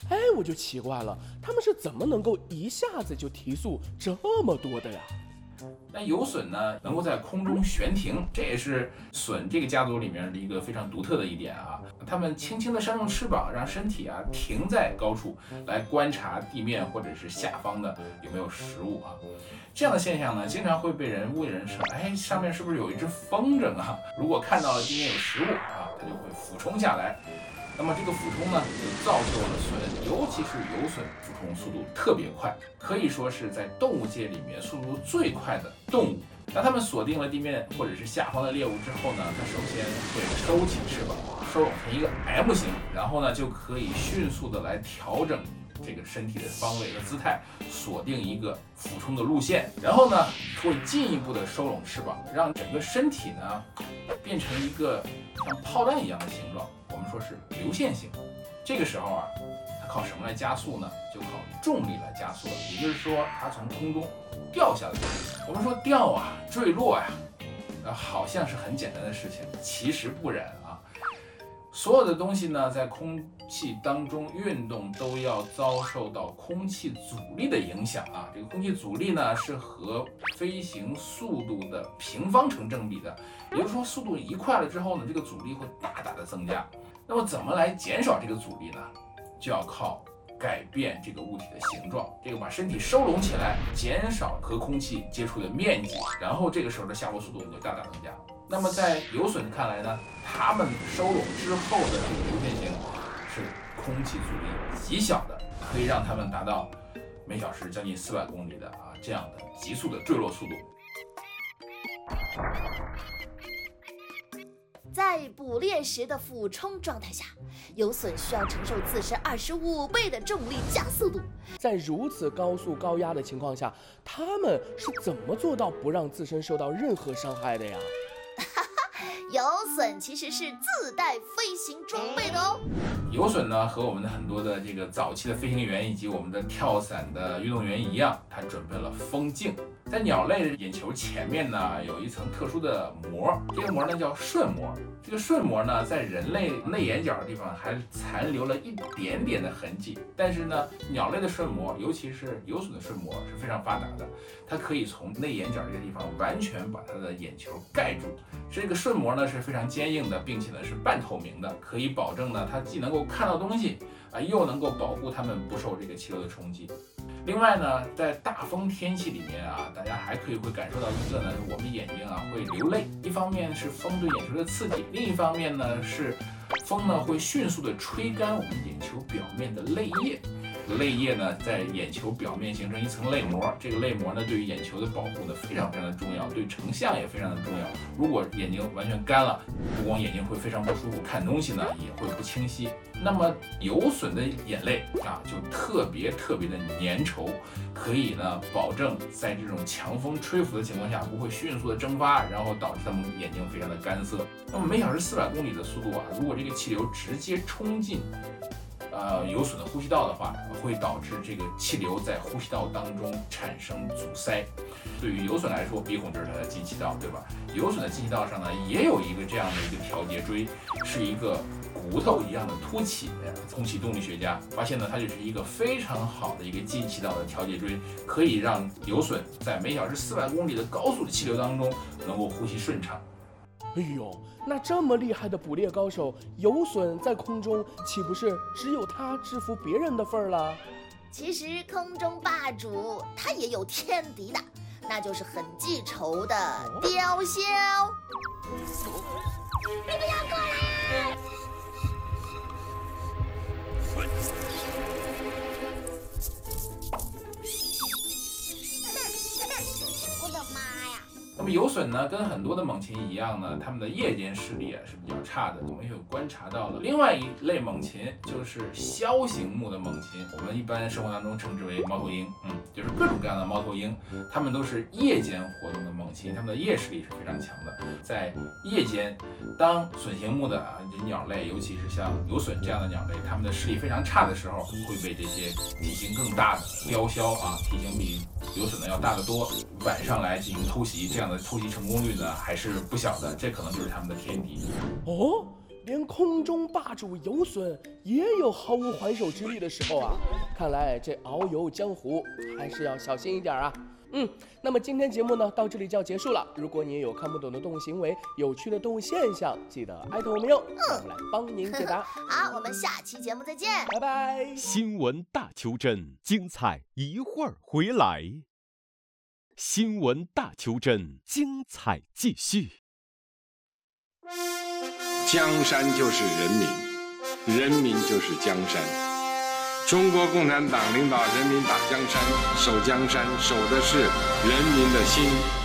哎，我就奇怪了，他们是怎么能够一下子就提速这么多的呀？ 那游隼呢，能够在空中悬停，这也是隼这个家族里面的一个非常独特的一点啊。它们轻轻地扇动翅膀，让身体停在高处，来观察地面或者是下方的有没有食物啊。这样的现象呢，经常会被人误以为是，上面是不是有一只风筝啊？如果看到了地面有食物啊，它就会俯冲下来。那么这个俯冲呢，就造就了隼，尤其是游隼俯冲速度特别快，可以说是在动物界里面速度最快的动物。当它们锁定了地面或者是下方的猎物之后呢，它首先会收起翅膀，收拢成一个 M 型，然后呢就可以迅速的来调整这个身体的方位和姿态，锁定一个俯冲的路线，然后呢会进一步的收拢翅膀，让整个身体呢变成一个像炮弹一样的形状，我们说是流线型。这个时候它靠什么来加速呢？就靠重力来加速了。也就是说，它从空中掉下来。我们说掉坠落好像是很简单的事情，其实不然啊。所有的东西呢，在空气当中运动都要遭受到空气阻力的影响啊。这个空气阻力呢，是和飞行速度的平方成正比的。也就是说，速度一快了之后呢，这个阻力会大大的增加。那么怎么来减少这个阻力呢？就要靠改变这个物体的形状，这个把身体收拢起来，减少和空气接触的面积，然后这个时候的下落速度会大大增加。那么在游隼看来呢，它们收拢之后的这个流线型是空气阻力极小的，可以让它们达到每小时将近400公里的这样的急速的坠落速度。 在捕猎时的俯冲状态下，游隼需要承受自身25倍的重力加速度。 在如此高速高压的情况下，他们是怎么做到不让自身受到任何伤害的呀？ 游隼其实是自带飞行装备的哦。 游隼呢，和我们的很多的这个早期的飞行员以及我们的跳伞的运动员一样，它准备了风镜。在鸟类的眼球前面呢，有一层特殊的膜，这个膜呢叫瞬膜。这个瞬膜呢，在人类内眼角的地方还残留了一点点的痕迹，但是呢，鸟类的瞬膜，尤其是游隼的瞬膜是非常发达的，它可以从内眼角这个地方完全把它的眼球盖住。这个瞬膜呢是非常坚硬的，并且呢是半透明的，可以保证呢它既能够看到东西又能够保护它们不受这个气流的冲击。另外呢，在大风天气里面大家还会感受到一个呢，我们眼睛会流泪。一方面是风对眼球的刺激，另一方面呢是风呢会迅速的吹干我们眼球表面的泪液。泪液呢在眼球表面形成一层泪膜，这个泪膜呢对于眼球的保护呢非常非常的重要，对成像也非常的重要。如果眼睛完全干了，不光眼睛会非常不舒服，看东西呢也会不清晰。那么游隼的眼泪就特别的粘稠，可以呢保证在这种强风吹拂的情况下不会迅速的蒸发，然后导致他们眼睛非常的干涩。那么每小时400公里的速度如果这个气流直接冲进游隼的呼吸道的话，会导致这个气流在呼吸道当中产生阻塞。对于游隼来说，鼻孔就是它的进气道，对吧？游隼的进气道上呢，也有一个这样的一个调节锥，是一个骨头一样的凸起。空气动力学家发现呢，它就是一个非常好的一个进气道的调节锥，可以让游隼在每小时400公里的高速的气流当中能够呼吸顺畅。 哎呦，那这么厉害的捕猎高手，游隼在空中岂不是只有他制服别人的份儿了？ 其实空中霸主他也有天敌的，那就是很记仇的雕鸮。你不要过来！我的妈呀！ 那么游隼呢，跟很多的猛禽一样呢，它们的夜间视力是比较差的。我们也有观察到了另外一类猛禽，就是枭形目的猛禽，我们一般生活当中称之为猫头鹰。就是各种各样的猫头鹰，它们都是夜间活动的猛禽，它们的夜视力是非常强的。在夜间，当隼形目的鸟类，尤其是像游隼这样的鸟类，它们的视力非常差的时候，会被这些体型更大的雕鸮体型比游隼呢要大得多，晚上来进行偷袭，这样的偷袭成功率呢还是不小的，这可能就是它们的天敌。 哦， 连空中霸主游隼也有毫无还手之力的时候啊！看来这遨游江湖还是要小心一点啊。那么今天节目呢到这里就要结束了。如果你也有看不懂的动物行为、有趣的动物现象，记得艾特我们哟，让我们来帮您解答。 好，我们下期节目再见， 拜拜。 新闻大求真，精彩一会儿回来。新闻大求真，精彩继续。 江山就是人民，人民就是江山。中国共产党领导人民打江山，守江山，守的是人民的心。